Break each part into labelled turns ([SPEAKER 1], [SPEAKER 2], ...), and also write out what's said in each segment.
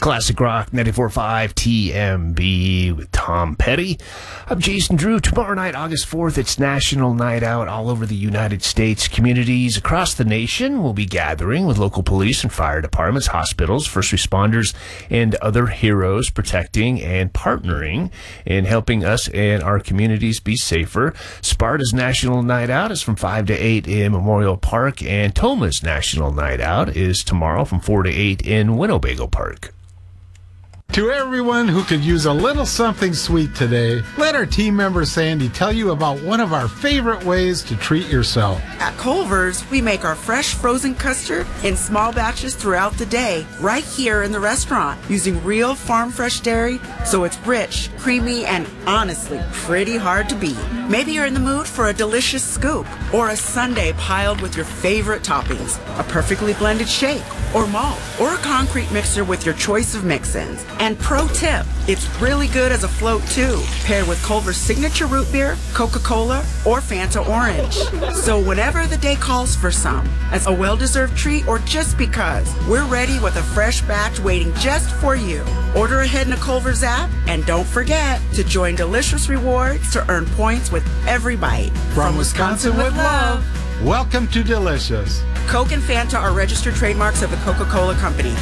[SPEAKER 1] Classic Rock 94.5 TMB with Tom Petty. I'm Jason Drew. Tomorrow night, August 4th, it's National Night Out all over the United States. Communities across the nation will be gathering with local police and fire departments, hospitals, first responders, and other heroes protecting and partnering in helping us and our communities be safer. Sparta's National Night Out is from 5 to 8 in Memorial Park, and Toma's National Night Out is tomorrow from 4 to 8 in Winnebago Park.
[SPEAKER 2] To everyone who could use a little something sweet today, let our team member Sandy tell you about one of our favorite ways to treat yourself.
[SPEAKER 3] At Culver's, we make our fresh frozen custard in small batches throughout the day, right here in the restaurant, using real farm fresh dairy, so it's rich, creamy, and honestly pretty hard to beat. Maybe you're in the mood for a delicious scoop, or a sundae piled with your favorite toppings, a perfectly blended shake, or malt, or a concrete mixer with your choice of mix-ins. And pro tip, it's really good as a float too, paired with Culver's signature root beer, Coca-Cola, or Fanta Orange. So whenever the day calls for some, as a well-deserved treat or just because, we're ready with a fresh batch waiting just for you. Order ahead in the Culver's app, and don't forget to join Delicious Rewards to earn points with every bite.
[SPEAKER 2] From Wisconsin with love, welcome to Delicious.
[SPEAKER 3] Coke and Fanta are registered trademarks of the Coca-Cola Company.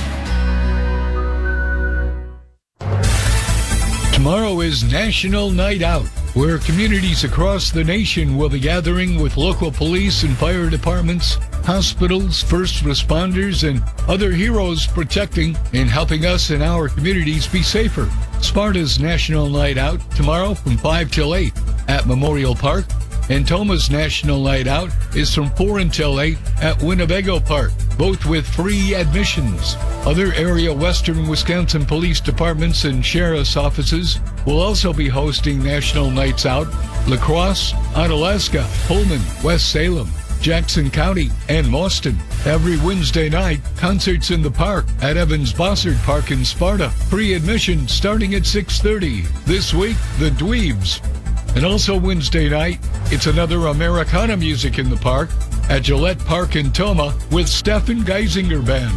[SPEAKER 4] Tomorrow is National Night Out, where communities across the nation will be gathering with local police and fire departments, hospitals, first responders, and other heroes protecting and helping us and our communities be safer. Sparta's National Night Out tomorrow from 5 till 8 at Memorial Park, and Toma's National Night Out is from 4 until 8 at Winnebago Park, both with free admissions. Other area Western Wisconsin police departments and sheriff's offices will also be hosting National Nights Out. La Crosse, Onalaska, Pullman, West Salem, Jackson County, and Mauston. Every Wednesday night, concerts in the park at Evans Bossard Park in Sparta. Free admission starting at 6:30. This week, the Dweebs. And also Wednesday night, it's another Americana music in the park at Gillette Park in Toma with Stefan Geisinger Band.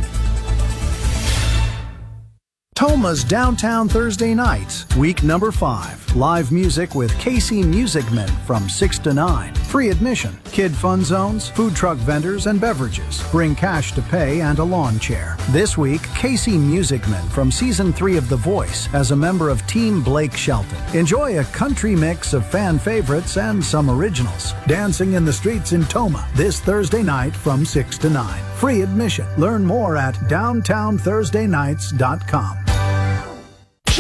[SPEAKER 5] Toma's Downtown Thursday Nights, week number 5. Live music with KC Music Men from 6 to 9. Free admission, kid fun zones, food truck vendors, and beverages. Bring cash to pay and a lawn chair. This week, KC Music Men from Season 3 of The Voice as a member of Team Blake Shelton. Enjoy a country mix of fan favorites and some originals. Dancing in the streets in Toma this Thursday night from 6 to 9. Free admission. Learn more at downtownthursdaynights.com.